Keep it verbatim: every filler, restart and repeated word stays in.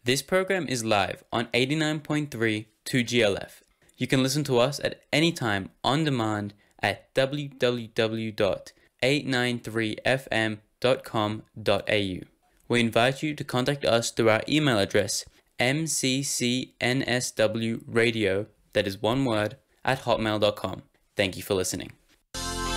This program is live on eighty-nine point three two G L F. You can listen to us at any time on demand at w w w dot eight nine three f m dot com dot a u. We invite you to contact us through our email address m c c n s w radio, that is one word, at hotmail dot com. Thank you for listening.